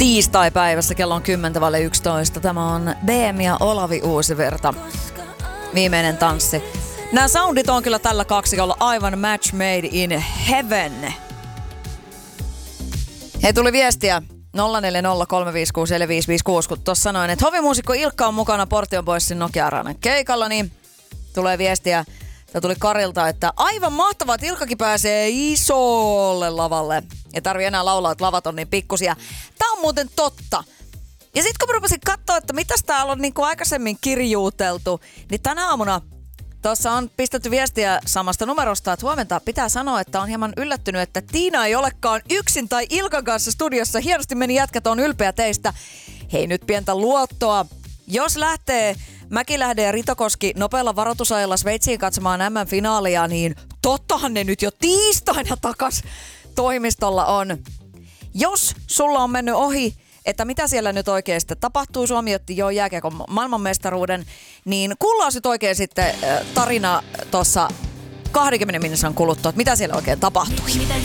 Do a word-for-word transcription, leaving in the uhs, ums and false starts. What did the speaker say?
tiistai-päivässä kello on kymmenen vaille yksitoista. Tämä on B M ja Olavi Uusivirta. Viimeinen tanssi. Nämä soundit on kyllä tällä kaksikolla aivan match made in heaven. Hei, tuli viestiä nolla neljä nolla kolme viisi kuusi neljä viisi viisi kuusi, kun tuossa sanoin, että hovimuusikko Ilkka on mukana Portion Boysin Nokia-areenan keikalla, niin tulee viestiä. Tämä tuli Karilta, että aivan mahtavaa, että Ilkkakin pääsee isolle lavalle. Ei tarvii enää laulaa, että lavat on niin pikkusia. Tämä on muuten totta. Ja sitten kun mä rupesin katsoa, että mitäs täällä on niin kuin aikaisemmin kirjuuteltu, niin tänä aamuna tuossa on pistetty viestiä samasta numerosta, että huomenta pitää sanoa, että on hieman yllättynyt, että Tiina ei olekaan yksin tai Ilkan kanssa studiossa. Hienosti meni jätkät, on ylpeä teistä. Hei, nyt pientä luottoa. Jos lähtee Mäkilähde ja Ritokoski nopealla varoitusajalla Sveitsiin katsomaan M M-finaalia, niin tottahan ne nyt jo tiistaina takas toimistolla on. Jos sulla on mennyt ohi, että mitä siellä nyt oikeasti tapahtuu, Suomi otti jo jääkiekon maailmanmestaruuden, niin kuullaan nyt oikein sitten tarina tuossa kaksikymmentä minuutin kuluttua, että mitä siellä oikein tapahtui.